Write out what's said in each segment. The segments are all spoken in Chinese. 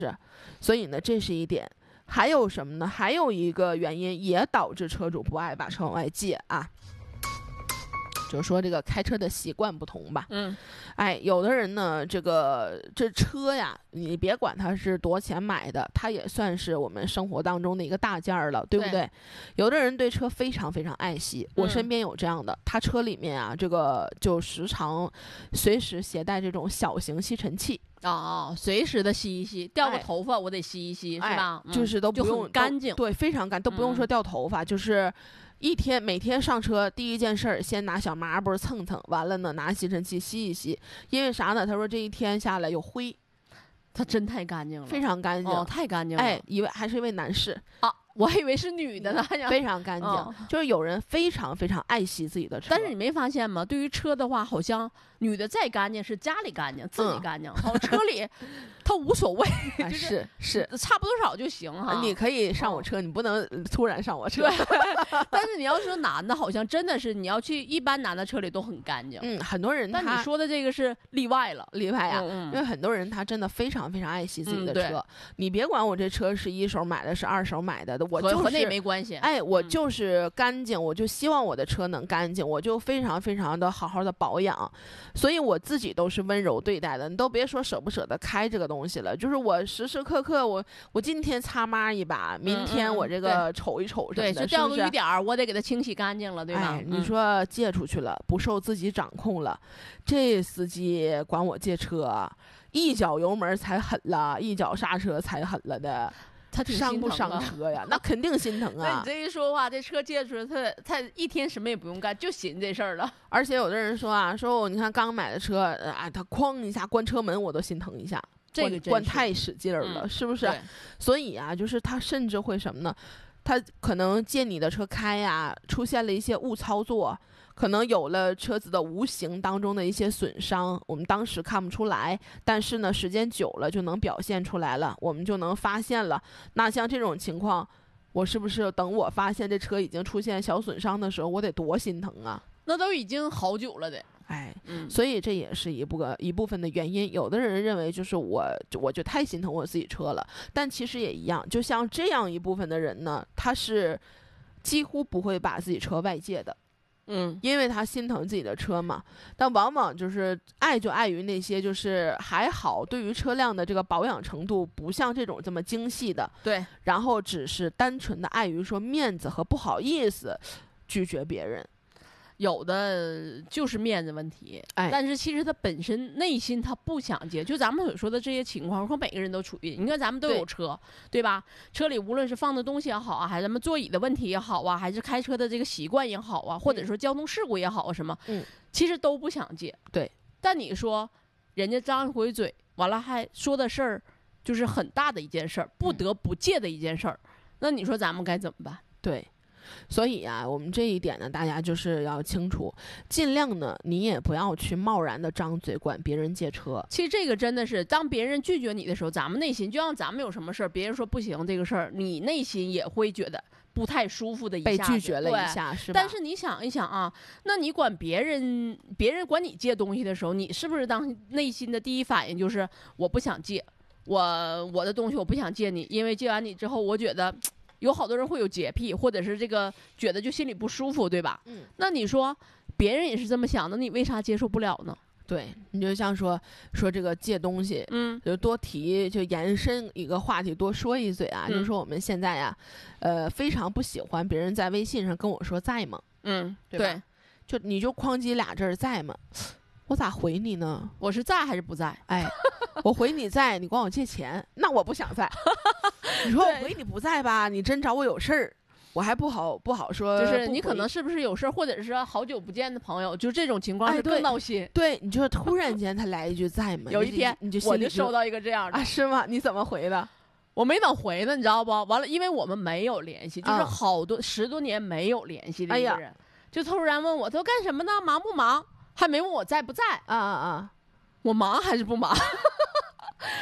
所以呢，这是一点。还有什么呢？还有一个原因也导致车主不爱把车往外借啊，就是说这个开车的习惯不同吧。有的人呢，这车呀，你别管它是多钱买的，它也算是我们生活当中的一个大件儿了，对不对？有的人对车非常非常爱惜，我身边有这样的，他车里面啊，这个就时常随时携带这种小型吸尘器。 随时的吸一吸，掉个头发我得吸一吸，是吧？ 就是都不用， 就很干净， 对，非常干，都不用说掉头发，就是每天上车第一件事儿，先拿小抹布蹭蹭，完了呢拿吸尘器吸一吸，因为啥呢？他说这一天下来有灰， 他真太干净了， 非常干净， 太干净了。 还是一位男士啊。我还以为是女的呢， 非常干净，就是有人非常非常爱惜自己的车。 但是你没发现吗？对于车的话，好像女的再干净是家里干净，自己干净，车里她无所谓， 是差不多少就行哈。 你可以上我车，你不能突然上我车。 但是你要说男的，好像真的是你要去一般男的车里都很干净。 很多人。 但你说的这个是例外了， 例外啊，因为很多人他真的非常非常爱惜自己的车。你别管我这车是一手买的，是二手买的。我就是和那没关系， 我就是干净，我就希望我的车能干净，我就非常非常的好好的保养，所以我自己都是温柔对待的。你都别说舍不舍得开这个东西了，就是我时时刻刻我今天擦抹一把，明天我这个瞅一瞅什么的， 对，就掉个雨点儿，我得给它清洗干净了，对吧？ 你说借出去了，不受自己掌控了，这司机管我借车，一脚油门踩狠了，一脚刹车踩狠了的。 他挺伤不伤车呀？那肯定心疼啊！ 那你这一说话，这车借出来，他一天什么也不用干，就寻这事儿了。 而且有的人说你看刚买的车，他哐一下关车门，我都心疼一下， 这个关太使劲儿了，是不是？所以啊，就是他甚至会什么呢？他可能借你的车开呀，出现了一些误操作。可能有了车子的无形当中的一些损伤，我们当时看不出来，但是呢，时间久了就能表现出来了，我们就能发现了。那像这种情况，我是不是等我发现这车已经出现小损伤的时候，我得多心疼啊？ 那都已经好久了的。 所以这也是一部分的原因。有的人认为就是我就太心疼我自己车了，但其实也一样。就像这样一部分的人呢，他是几乎不会把自己车外借的。因为他心疼自己的车嘛，但往往就是爱就爱于那些就是还好对于车辆的这个保养程度不像这种这么精细的， 对， 然后只是单纯的碍于说面子和不好意思拒绝别人。 有的就是面子问题，但是其实他本身内心他不想借，就咱们所说的这些情况，说每个人都处于，你看咱们都有车， 对吧？车里无论是放的东西也好啊，还是咱们座椅的问题也好啊，还是开车的这个习惯也好啊，或者说交通事故也好啊，什么，其实都不想借。 对， 但你说人家张一回嘴，完了还说的事儿就是很大的一件事儿，不得不借的一件事儿，那你说咱们该怎么办？ 对。所以啊，我们这一点呢，大家就是要清楚，尽量呢，你也不要去贸然的张嘴管别人借车。 其实这个真的是，当别人拒绝你的时候，咱们内心就像咱们有什么事儿，别人说不行这个事儿，你内心也会觉得不太舒服的一下， 被拒绝了一下，是吧？ 但是你想一想啊，那你管别人管你借东西的时候，你是不是当内心的第一反应就是我不想借，我的东西我不想借你，因为借完你之后，我觉得。有好多人会有洁癖，或者是这个觉得就心里不舒服，对吧？那你说别人也是这么想的，你为啥接受不了呢？ 对，你就像说这个借东西，就多提，就延伸一个话题，多说一嘴啊，就是说我们现在呀，非常不喜欢别人在微信上跟我说在吗？对吧？就你就哐叽俩字在吗？我咋回你呢？ 我是在还是不在？ 我回你在，你管我借钱，那我不想在。你说我回你不在吧，你真找我有事儿，我还不好说。 就是你可能是不是有事儿，或者是好久不见的朋友，就这种情况是更闹心。 对，你就突然间他来一句在吗？ 有一天我就收到一个这样的啊，是吗？你怎么回的？ 我没等回呢，你知道不？完了，因为我们没有联系，就是10多年没有联系的一个人，就突然问我，他说干什么呢？忙不忙？还没问我在不在啊！ 我忙还是不忙？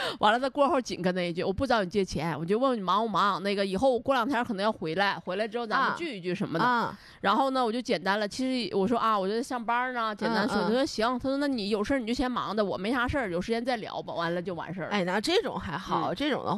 完了他过后紧跟那一句，我不找你借钱，我就问问你忙不忙，那个以后我过2天可能要回来之后咱们聚一聚什么的。然后呢我就简单了，其实我说我就在上班呢，简单说。他说行，他说那你有事你就先忙的，我没啥事儿，有时间再聊吧。完了就完事儿了。 哎，那这种还好，这种的话